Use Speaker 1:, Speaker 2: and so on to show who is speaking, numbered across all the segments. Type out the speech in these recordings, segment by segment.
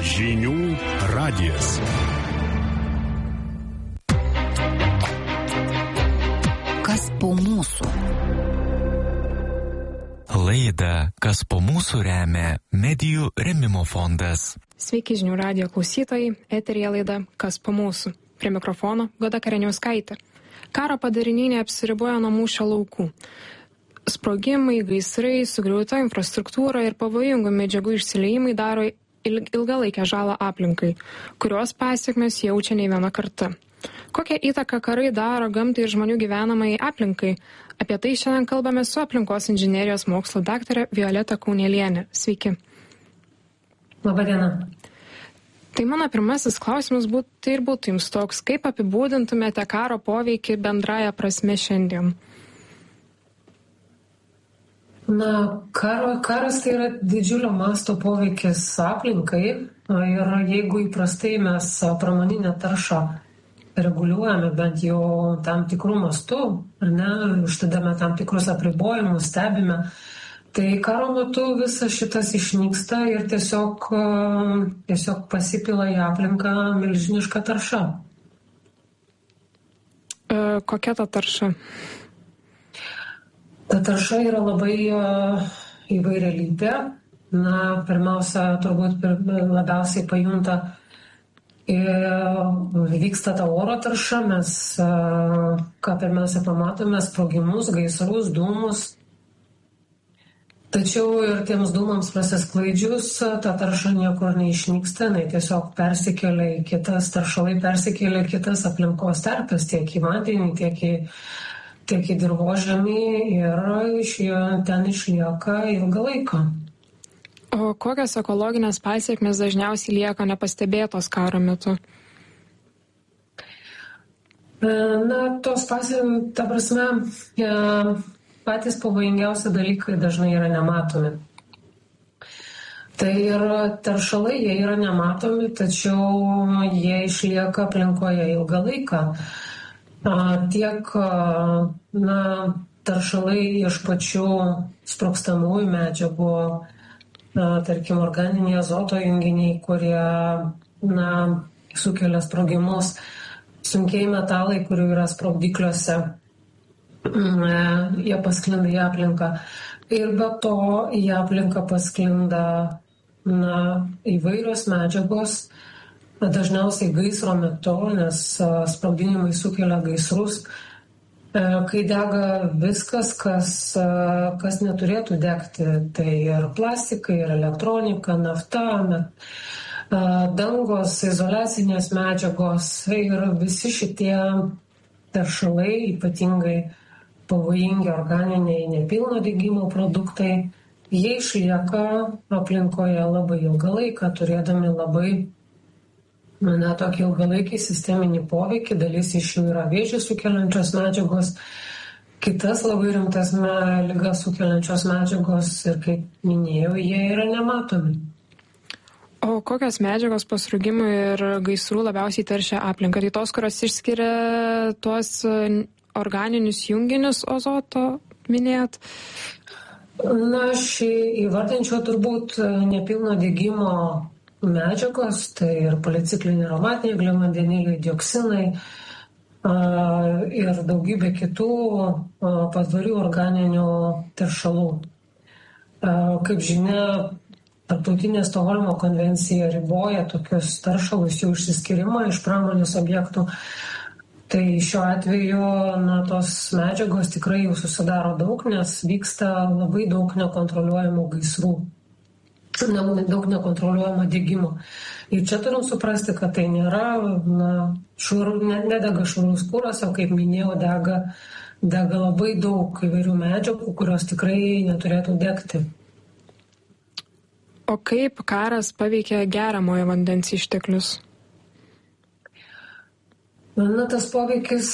Speaker 1: Žinių radijas.
Speaker 2: Kas po mūsų?
Speaker 3: Laidą Kas po mūsų remia Medijų rėmimo fondas.
Speaker 4: Sveiki žinių radijo klausytojai, eteryje laida Kas po mūsų. Prie mikrofono Goda Kareniauskaitė. Karo padariniai neapsiribojo nuo mūšio laukų. Sprogimai, gaisrai, sugriauta infrastruktūra ir pavojingų medžiagų išsiliejimai daro ilgalaikę žalą aplinkai, kurios pasekmes jaučia nei viena karta. Kokią įtaką karai daro gamtai ir žmonių gyvenamai aplinkai? Apie tai šiandien kalbame su aplinkos inžinerijos mokslo daktare Violeta Kaunelienė. Sveiki.
Speaker 5: Labadiena.
Speaker 4: Tai mano pirmasis klausimas būtų jums toks, kaip apibūdintumėte karo poveikį bendraja prasme šiandien?
Speaker 5: Karas tai yra didžiulio masto poveikis aplinkai ir jeigu įprastai mes pramoninę taršą reguliuojame bent jau tam tikrų mastų, uždedame tam tikrus apribojimus, stebime, tai karo metu visas šitas išnyksta ir tiesiog pasipila į aplinką milžiniška tarša.
Speaker 4: Kokia ta tarša?
Speaker 5: Ta tarša yra labai įvairialypė. Pirmiausia, turbūt labiausiai pajunta vyksta ta oro tarša. Mes, ką pirmiausia pamatome, sprogimus, gaisrus, dūmus. Tačiau ir tiems dūmams prasisklaidžius, ta tarša niekur neišnyksta, jinai tiesiog persikelia į kitas, taršalai persikelia į kitas aplinkos terpes, tiek į vandenį, tiek į dirvožemį ir ten išlieka ilgą laiką.
Speaker 4: O kokios ekologinės pasekmės dažniausiai lieka nepastebėtos karo metu?
Speaker 5: Tos pasekmės, ta prasme, patys pavojingiausi dalykai dažnai yra nematomi. Tai yra taršalai, jie yra nematomi, tačiau jie išlieka aplinkoje ilgą laiką. Tiek taršalai iš pačių sprogstamųjų medžiagų, tarkim, organiniai azoto junginiai, kurie sukelia sprogimus, sunkiai metalai, kurių yra sprogdikliuose, jie pasklinda į aplinką. Ir be to į aplinką pasklinda įvairios medžiagos, dažniausiai gaisro metu, nes sprogdinimai sukelia gaisrus, kai dega viskas, kas neturėtų degti. Tai ir plastikai, ir elektronika, nafta, dangos, izoliacinės medžiagos ir visi šitie teršalai, ypatingai pavojingi organiniai nepilno degimo produktai, jie išlieka aplinkoje labai ilgą laiką, turėdami labai tokį ilgalaikį sisteminį poveikį. Dalis iš jų yra vėžį sukeliančios medžiagos, kitas labai rimtas ligas sukeliančios medžiagos ir, kaip minėjau, jie yra nematomi.
Speaker 4: O kokios medžiagos po sprogimų ir gaisrų labiausiai teršia aplinką? Tai tos, kurios išskiria tuos organinius junginius azoto, minėjot?
Speaker 5: Aš įvardinčiau turbūt nepilno degimo medžiagos, tai ir policikliniai aromatiniai angliavandeniliai, dioksinai ir daugybė kitų padorių organinių teršalų. Kaip žinia, Tarptautinė Stokholmo konvencija riboja tokius teršalus jų išsiskyrimą iš pramonės objektų. Tai šiuo atveju tos medžiagos tikrai jau susidaro daug, nes vyksta labai daug nekontroliuojamų gaisrų. Daug nekontroliuojamo degimo. Ir čia turim suprasti, kad tai nėra, nedega švarus kuras, o kaip minėjau, dega labai daug įvairių medžiagų, kurios tikrai neturėtų degti.
Speaker 4: O kaip karas paveikia geriamojo vandens išteklius?
Speaker 5: Tas poveikis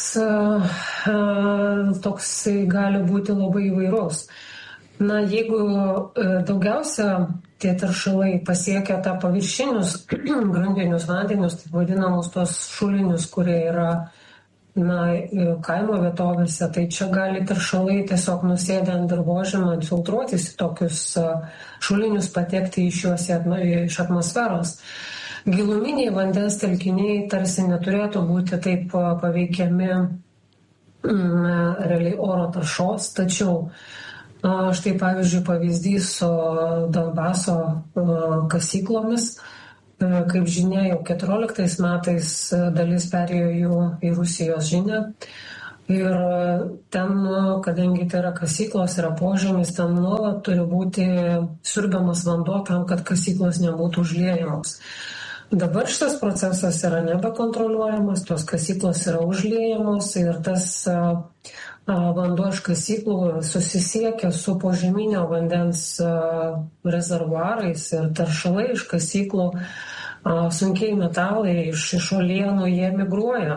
Speaker 5: toks gali būti labai įvairus. Jeigu daugiausia tie teršalai pasiekia tą paviršinius gruntininius vandenius, taip vadinamus tos šulinius, kurie yra kaimo vietovėse, tai čia gali teršalai tiesiog nusėdę ant dirvožemio infiltruotis į tokius šulinius, patekti iš juos iš atmosferos. Giluminiai vandens telkiniai tarsi neturėtų būti taip paveikiami realiai oro taršos, tačiau štai pavyzdžiui pavyzdys su Donbaso kasyklomis. Kaip žinia, jau 14 metais dalis perėjo į Rusijos žinią. Ir ten, kadangi tai yra kasyklos, yra požemis, ten nuolat turi būti siurbiamas vanduo tam, kad kasyklos nebūtų užliejamos. Dabar šitas procesas yra nebekontroliuojamas, tos kasyklos yra užliejamos ir tas vanduo iš kasyklų susisiekia su požeminio vandens rezervuarais ir taršalai iš kasyklų, sunkiai metalai iš uolienų, jie migruoja.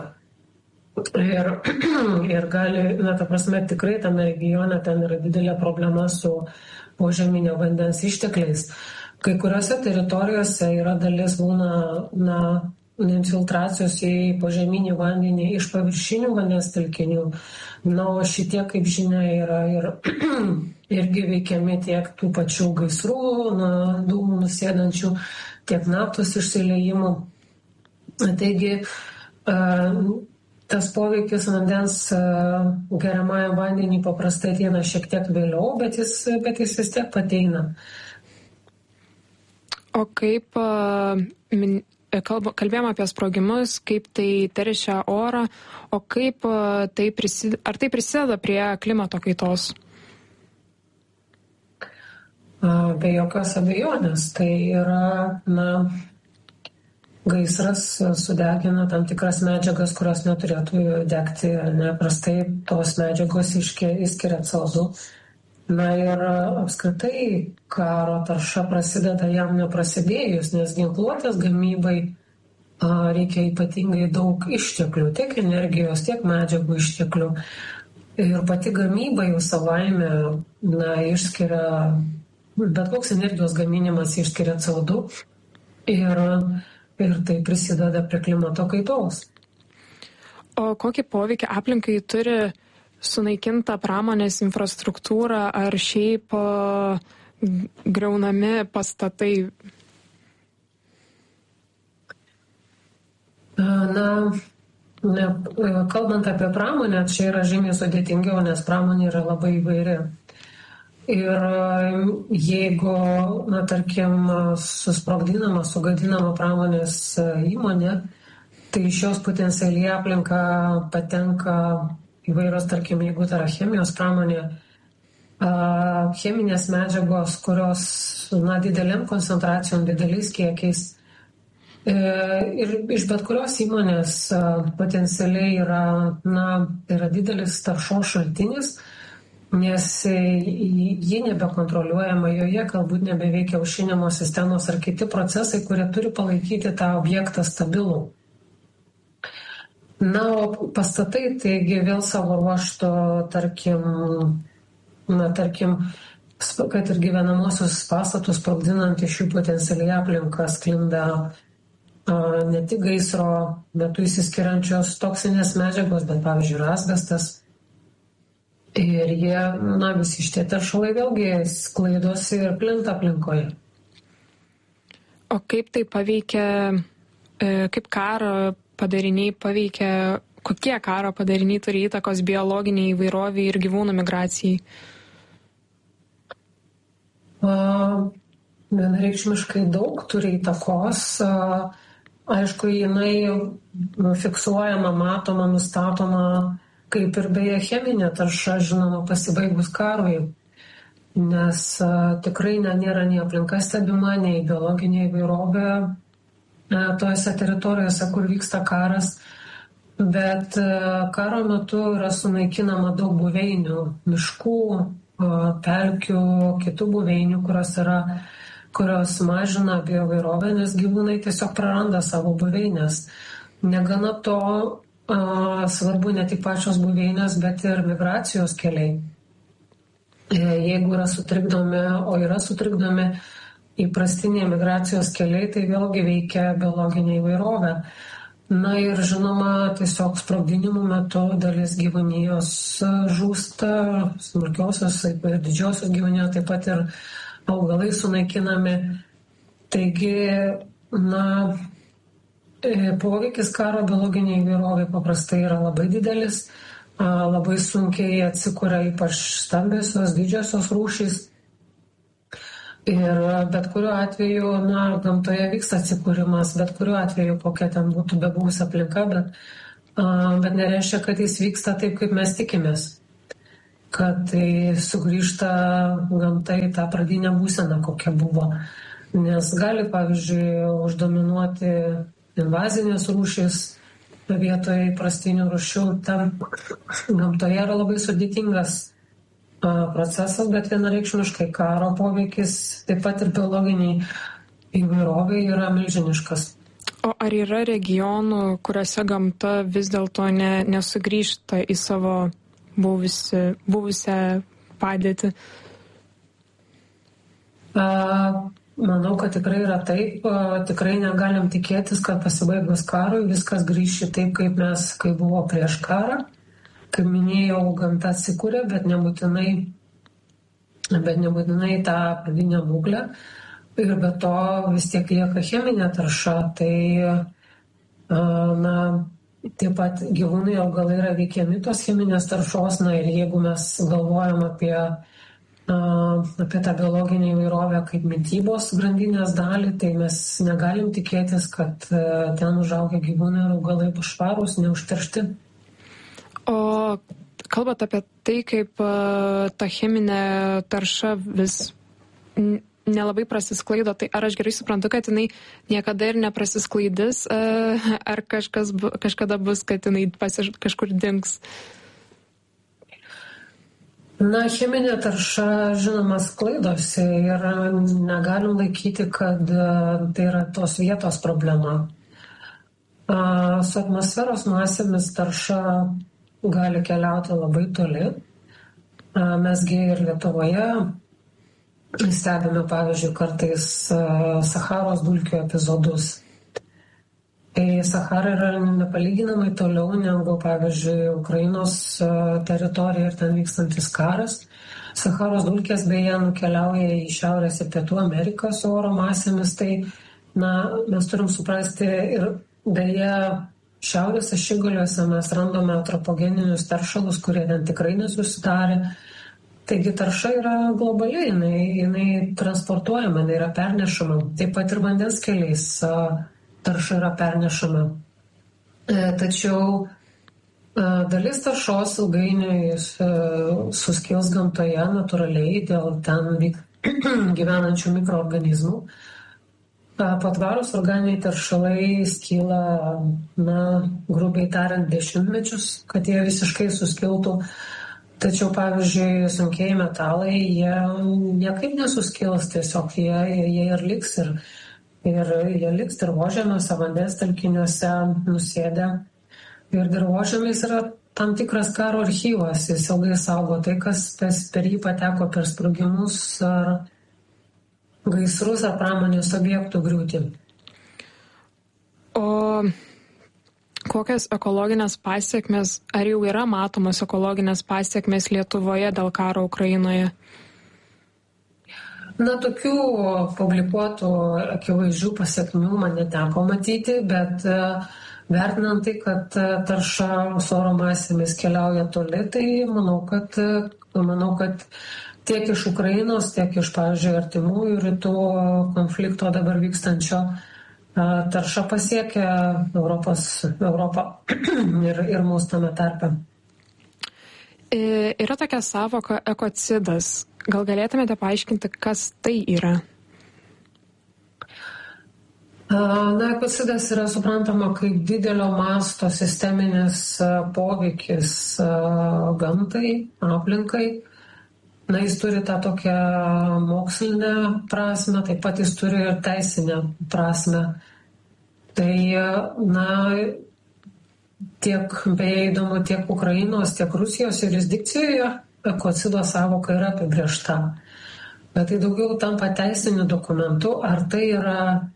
Speaker 5: Ir gali, ta prasme, tikrai tame regione ten yra didelė problema su požeminio vandens ištekliais. Kai kuriuose teritorijose yra dalis būna infiltracijos į požeminį vandenį iš paviršinių vandens telkinių. O šitie, kaip žinia, yra ir irgi veikiami tiek tų pačių gaisrų, dūmų nusėdančių, tiek naftos išsiliejimų. Taigi, tas poveikis vandens geriamajam vandenį paprastai ateina šiek tiek vėliau, bet jis vis tiek ateina.
Speaker 4: O kaip kalbėjome apie sprogimus, kaip tai teršia orą, o kaip ar tai prisideda prie klimato kaitos?
Speaker 5: Be jokios abejonės. Tai yra, gaisras sudegina tam tikras medžiagas, kurios neturėtų degti. Neprastai tos medžiagos išskiria CO2. Ir apskritai karo tarša prasideda jam neprasidėjus, nes ginkluotės gamybai reikia ypatingai daug išteklių, tiek energijos, tiek medžiagų išteklių. Ir pati gamyba jau savaime išskiria, bet koks energijos gaminimas išskiria CO2 ir tai prisideda prie klimato kaitos.
Speaker 4: O kokį poveikį aplinkai turi sunaikinta pramonės infrastruktūra ar šiaip griaunami pastatai?
Speaker 5: Kalbant apie pramonę, čia yra žymiai sudėtingiau, nes pramonė yra labai įvairi. Ir jeigu, tarkim, susprogdinama, sugadinama pramonės įmonė, tai iš jos potencialiai aplinką patenka įvairios, tarkim, jeigu tai yra chemijos pramonė, cheminės medžiagos, kurios didelėm koncentracijom, dideliais kiekiais. Ir iš bet kurios įmonės potencialiai yra didelis taršos šaltinis, nes ji nebekontroliuojama, joje galbūt nebeveikia aušinimo sistemos ar kiti procesai, kurie turi palaikyti tą objektą stabilų. O pastatai, taigi vėl savo ruožto, tarkim, kad ir gyvenamosius pastatus sprogdinant iš jų potencialiai aplinką sklinda ne tik gaisro metu įsiskiriančios toksinės medžiagos, bet pavyzdžiui asbestas. Ir jie, visi šitie teršalai vėlgi sklaidosi ir plinta aplinkoje.
Speaker 4: O kaip tai paveikia, kaip karo padariniai paveikia, kokie karo padariniai turi įtakos biologiniai įvairoviai ir gyvūnų migracijai?
Speaker 5: Vienareikšmiškai daug turi įtakos. Aišku, jinai fiksuojama, matoma, nustatoma, kaip ir beje cheminė tarša, žinoma, pasibaigus karui. Nes tikrai nėra nei aplinka stebima, nei biologinė įvairovė tojose teritorijose, kur vyksta karas, bet karo metu yra sunaikinama daug buveinių, miškų, pelkių, kitų buveinių, kurios mažina bioįvairovę, nes gyvūnai tiesiog praranda savo buveinės. Negana to, svarbu ne tik pačios buveinės, bet ir migracijos keliai. Jeigu yra sutrikdomi, o yra sutrikdomi įprastiniai migracijos keliai, tai vėlgi veikia biologinė įvairovė. Ir žinoma, tiesiog sprogdinimų metu dalis gyvūnijos žūsta, smulkiosios ir didžiosios gyvūnijos, taip pat ir augalai sunaikinami. Taigi, Poveikis karo biologiniai įvairoviai paprastai yra labai didelis, labai sunkiai atsikuria ypač stambiosios, didžiosios rūšys. Ir bet kuriuo atveju, gamtoje vyksta atsikūrimas, bet kuriuo atveju, kokia ten būtų bebūs aplinka, bet nereiškia, kad jis vyksta taip, kaip mes tikimės. Kad tai sugrįžta gamta į tą pradinę būseną, kokia buvo. Nes gali, pavyzdžiui, uždominuoti invazinės rūšys vietoje įprastinių rūšių. Tam gamtoje yra labai sudėtingas procesas, bet vienareikšmiškai karo poveikis, taip pat ir biologiniai įvairoviai yra milžiniškas.
Speaker 4: O ar yra regionų, kuriuose gamta vis dėlto nesugrįžta į savo buvusią padėtį?
Speaker 5: Manau, kad tikrai yra taip. Tikrai negalim tikėtis, kad pasibaigus karui viskas grįžti taip, kaip buvo prieš karą. Kaip minėjau, gamta atsikūrė, bet nebūtinai tą pradinę būklę. Ir be to vis tiek lieka cheminė tarša. Tai taip pat gyvūnai, augalai yra veikiami tos cheminės taršos. Ir jeigu mes galvojam apie tą biologinę įvairovę kaip mitybos grandinės dalį, tai mes negalim tikėtis, kad ten užaugę gyvūnai ir augalai bus švarūs, neužteršti.
Speaker 4: O kalbant apie tai, kaip ta cheminė tarša vis nelabai prasisklaido, tai ar aš gerai suprantu, kad jinai niekada ir neprasisklaidys, ar kažkada bus, kad jinai kažkur dings? Cheminė tarša, žinoma, sklaidosi ir negalim laikyti, kad tai yra tos vietos problema. Su atmosferos masėmis tarša gali keliauti labai toli. Mesgi ir Lietuvoje stebime, pavyzdžiui, kartais Sacharos dulkių epizodus. Sachara yra nepalyginamai toliau negu, pavyzdžiui, Ukrainos teritorija ir ten vykstantis karas. Sacharos dulkės beje nukeliauja į Šiaurės ir Pietų Ameriką su oro masėmis. Tai mes turim suprasti ir beje Šiaurės ašigaliuose mes randame antropogeninius teršalus, kurie ten tikrai nesusidarė. Taigi tarša yra globali, jinai transportuojama, jinai yra pernešama. Taip pat ir vandens keliais tarša yra pernešama. Tačiau dalis taršos ilgainiui suskils gamtoje natūraliai dėl ten gyvenančių mikroorganizmų. Patvarūs organiniai teršalai skyla, grubiai tariant, dešimtmečius, kad jie visiškai suskiltų. Tačiau, pavyzdžiui, sunkieji metalai, jie niekaip nesuskils, tiesiog jie ir liks. Ir jie liks dirvožemiuose, vandens telkiniuose nusėdę. Ir dirvožemis yra tam tikras karo archyvas, jis ilgai saugo tai, kas per jį pateko per sprogimus ar gaisrus ar pramonės objektų griūtį. O kokias ekologinės pasiekmes, ar jau yra matomos ekologinės pasiekmes Lietuvoje dėl karo Ukrainoje? Tokių publikuotų akivaizdžių pasiekmių man neteko matyti, bet vertinant tai, kad tarša su oro masėmis keliauja toli, tai manau, kad tiek iš Ukrainos, tiek iš, pavyzdžiui, artimųjų rytų konflikto dabar vykstančio tarša pasiekia Europą ir mūsų tame tarpe. Yra tokia savoka ekocidas. Gal galėtumėte paaiškinti, kas tai yra? Ekocidas yra suprantama kaip didelio masto sisteminis poveikis gamtai, aplinkai. Jis turi tą tokią mokslinę prasmę, taip pat jis turi ir teisinę prasmę. Tai, tiek beje įdomu, tiek Ukrainos, tiek Rusijos jurisdikcijoje ekocido savoka yra apibrėžta. Bet tai daugiau tampa teisiniu dokumentu, ar tai yra,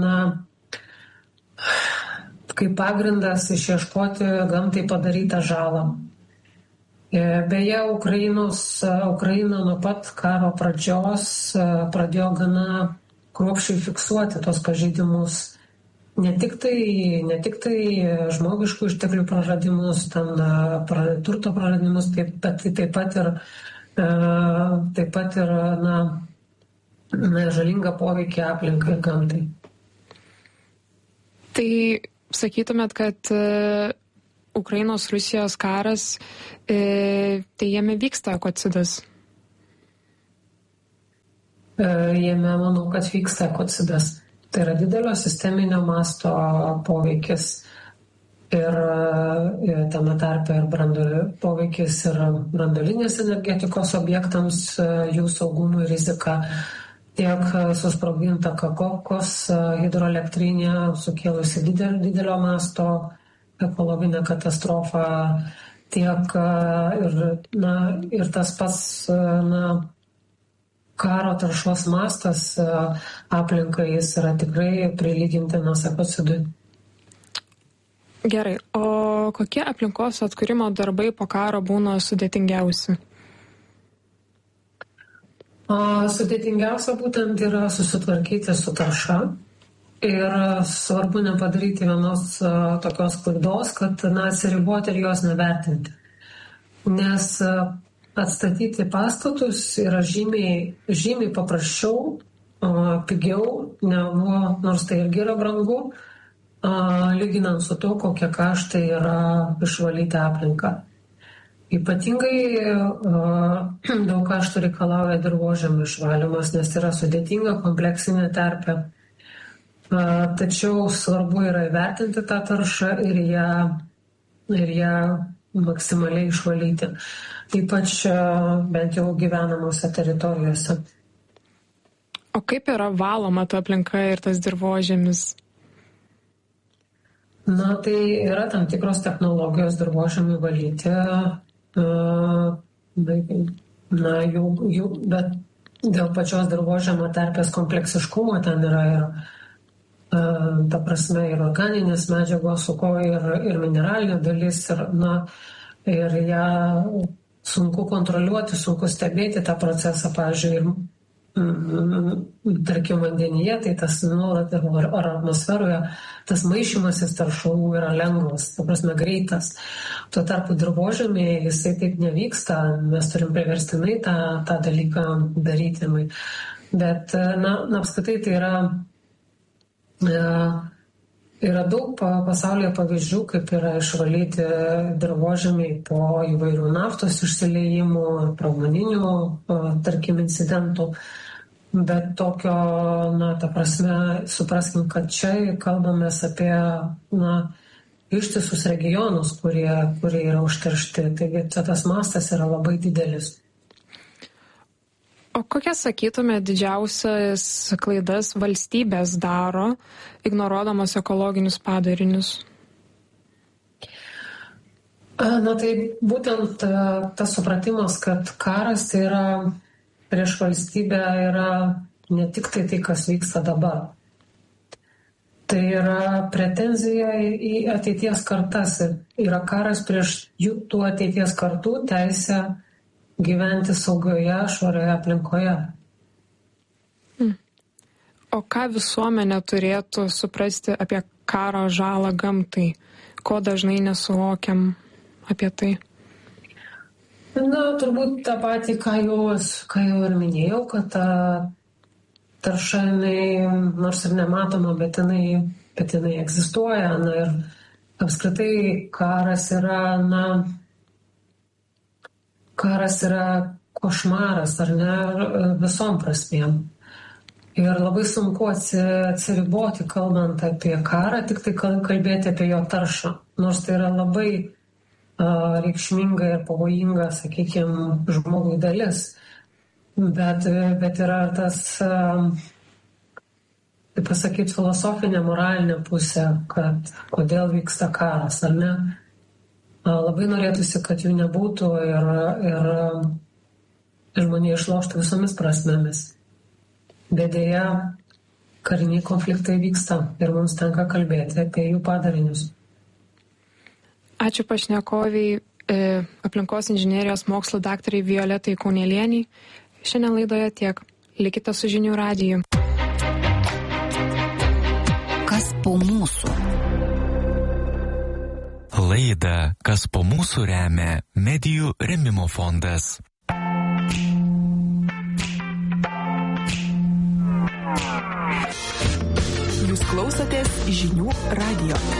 Speaker 4: kaip pagrindas išieškoti gamtai padarytą žalą. Beje, Ukraina nuo pat karo pradžios pradėjo gana kruopščiai fiksuoti tos pažeidimus
Speaker 5: ne tik tai žmogiškų išteklių praradimus, turto praradimus, bet taip pat ir žalingą poveikį aplinkai ir gamtai.
Speaker 4: Tai sakytumėt, kad Ukrainos-Rusijos karas, tai jame vyksta ekocidas?
Speaker 5: Jame manau, kad vyksta ekocidas. Tai yra didelio sisteminio masto poveikis ir tame tarpe ir poveikis ir branduolinės energetikos objektams, jų saugumui rizika, tiek susprogdinta Kakhovkos hidroelektrinė, sukėlusi didelio masto ekologinę katastrofą, tiek ir tas pats karo taršos mastas aplinkai, jis yra tikrai prilygintinas ekocidui.
Speaker 4: Gerai, o kokie aplinkos atkūrimo darbai po karo būna sudėtingiausi?
Speaker 5: Sudėtingiausia būtent yra susitvarkyti su tarša ir svarbu nepadaryti vienos tokios klaidos, kad atsiriboti ir jos nevertinti. Nes atstatyti pastatus yra žymiai paprasčiau, pigiau, negu, nors tai irgi yra brangu, lyginant su to, kokie kaštai yra išvalyti aplinką. Ypatingai daug kaštų reikalauja dirvožemio išvalymas, nes yra sudėtinga kompleksinė terpė. Tačiau svarbu yra įvertinti tą taršą ir ją maksimaliai išvalyti, ypač bent jau gyvenamose teritorijose.
Speaker 4: O kaip yra valoma ta aplinka ir tas dirvožemis?
Speaker 5: Tai yra tam tikros technologijos dirvožemiui valyti, bet dėl pačios dirvožemio terpės kompleksiškumo ten yra ta prasme ir organinės medžiagos, ir mineralinė dalis, ir ją sunku kontroliuoti, sunku stebėti tą procesą, pavyzdžiui, tarkim vandenyje, tai tas nuolat ar atmosferoje, tas maišymasis taršalų yra lengvas, ta prasme greitas. Tuo tarpu dirvožemėje jisai taip nevyksta, mes turim priverstinai tą dalyką daryti. Bet, apskritai tai yra daug pasaulyje pavyzdžių, kaip yra išvalyti dirvožemiai po įvairių naftos išsiliejimų, pramoninių, tarkim, incidentų. Bet tokio, ta prasme, supraskim, kad čia kalbamės apie, ištisus regionus, kurie yra užteršti. Taigi čia tas mastas yra labai didelis.
Speaker 4: O kokias, sakytume, didžiausias klaidas valstybės daro, ignoruodamos ekologinius padarinius?
Speaker 5: Tai būtent tas supratimas, kad karas tai yra prieš valstybę yra ne tik tai, kas vyksta dabar. Tai yra pretenzija į ateities kartas. Yra karas prieš tų ateities kartų teisę gyventi saugioje, švarioje aplinkoje.
Speaker 4: O ką visuomenė turėtų suprasti apie karo žalą gamtai? Ko dažnai nesuvokiam apie tai?
Speaker 5: Turbūt tą patį, ką jau ir minėjau, kad ta tarša, nors ir nematoma, bet jinai egzistuoja. Ir apskritai karas yra košmaras, ar ne, visom prasmėm. Ir labai sunku atsiriboti, kalbant apie karą, tik tai kalbėti apie jo taršą. Nors tai yra labai reikšminga ir pavojinga, sakykime, žmogui dalis. Bet yra tas, taip pasakyti, filosofinė, moralinė pusė, kad kodėl vyksta karas, ar ne? Labai norėtųsi, kad jų nebūtų ir žmonė išloštų visomis prasmėmis. Bet deja, kariniai konfliktai vyksta ir mums tenka kalbėti apie jų padarinius.
Speaker 4: Ačiū pašnekoviai, aplinkos inžinerijos mokslų daktarai Violetai Kaunelienei. Šiandien laidoje tiek. Likite su Žinių radiju.
Speaker 2: Kas Kas po mūsų?
Speaker 3: Laidą Kas po mūsų remia Medijų rėmimo fondas.
Speaker 6: Jūs klausotės žinių radijo.